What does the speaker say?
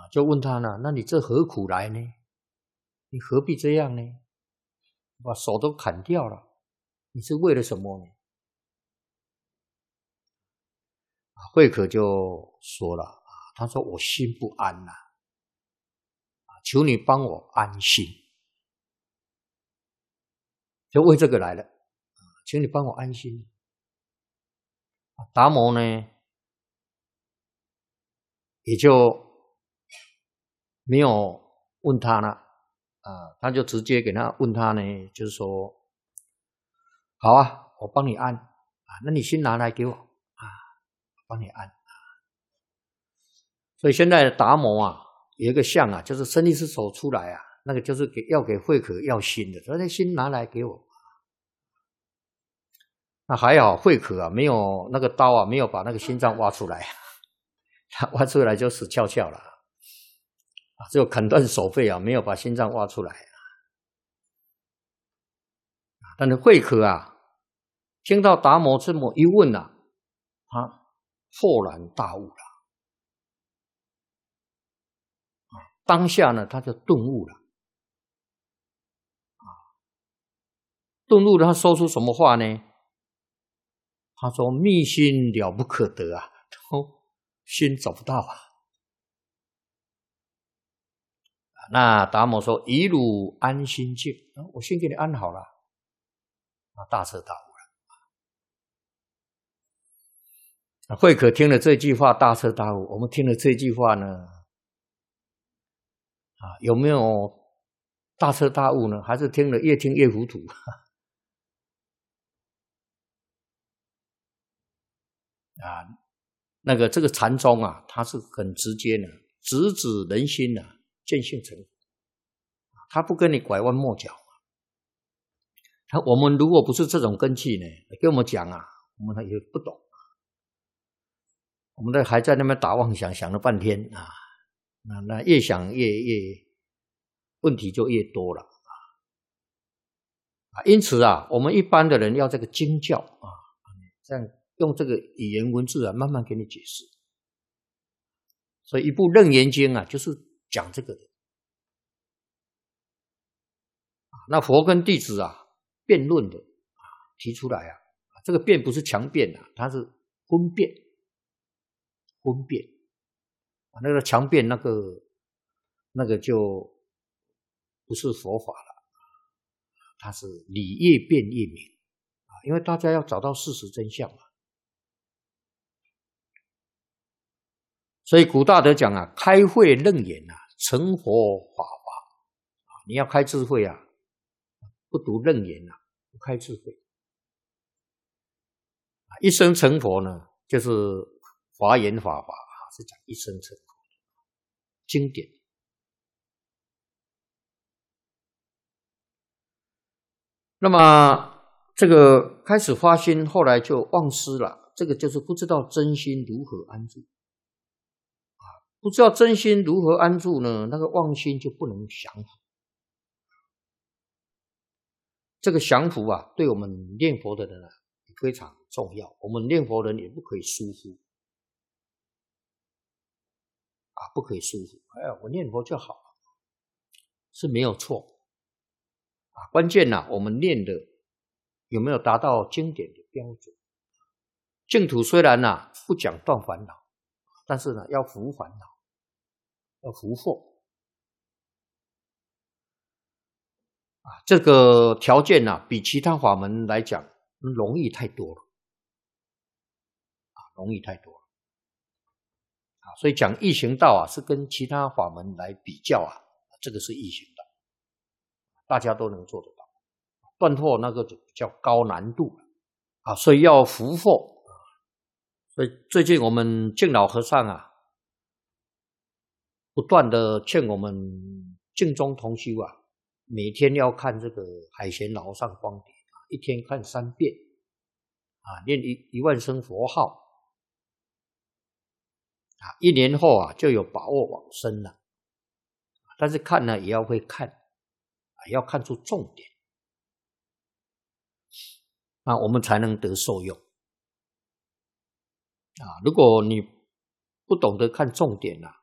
就问他呢，那你这何苦来呢？你何必这样呢？把手都砍掉了，你是为了什么呢？慧可就说了，他说我心不安呐，求你帮我安心，就为这个来了，请你帮我安心。达摩呢，也就没有问他了，他就直接给他问他呢，就是说，好啊，我帮你安那你先拿来给我我帮你安所以现在达摩有一个像就是伸一只手出来那个就是要给慧可要心的，说那心拿来给我。那还好慧可没有那个刀没有把那个心脏挖出来，他挖出来就死翘翘了只有砍断手肺没有把心脏挖出来但是慧可听到达摩这么一问他豁然大悟了当下呢他就顿悟了顿悟他说出什么话呢？他说密心了不可得心找不到那达摩说以汝安心境我先给你安好了大彻大悟了慧可听了这句话大彻大悟，我们听了这句话呢有没有大彻大悟呢？还是听了越听越糊涂那个这个禅宗它是很直接的，直指人心见性成佛，他不跟你拐弯抹角我们如果不是这种根器呢，跟我们讲我们也不懂，我们还在那边打妄想，想了半天那越想越问题就越多了因此我们一般的人要这个经教这样用这个语言文字慢慢给你解释。所以一部《楞严经》就是讲这个的那佛跟弟子辩论的提出来这个辩不是强辩它是分辩那个强辩那个就不是佛法了，它是理越辩越明因为大家要找到事实真相所以古大德讲开慧楞严成佛法你要开智慧不读楞严不开智慧一生成佛呢就是华严法是讲一生成佛经典那么这个开始发心后来就忘失了，这个就是不知道真心如何安住不知道真心如何安住呢，那个妄心就不能降伏这个降伏对我们念佛的人非常重要，我们念佛人也不可以疏忽不可以疏忽我念佛就好了是没有错关键我们念的有没有达到经典的标准。净土虽然不讲断烦恼，但是呢要伏烦恼，要伏惑这个条件比其他法门来讲容易太多了容易太多了所以讲易行道是跟其他法门来比较这个是易行道大家都能做得到，断惑那个就比较高难度所以要伏惑所以最近我们净老和尚不断的劝我们净宗同修每天要看这个海贤老和尚光碟一天看3遍念1万声佛号1年后就有把握往生了但是看呢也要会看要看出重点我们才能得受用如果你不懂得看重点